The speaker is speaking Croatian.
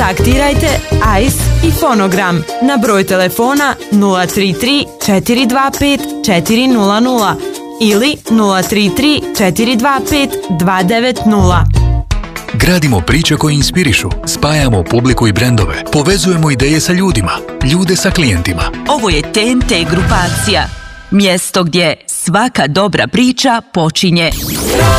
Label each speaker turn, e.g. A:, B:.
A: Kontaktirajte Ice i Fonogram na broj telefona 033 425 400 ili 033 425 290.
B: Gradimo priče koje inspirišu, spajamo publiku i brendove, povezujemo ideje sa ljudima, ljude sa klijentima.
C: Ovo je TNT grupacija. Mjesto gdje svaka dobra priča počinje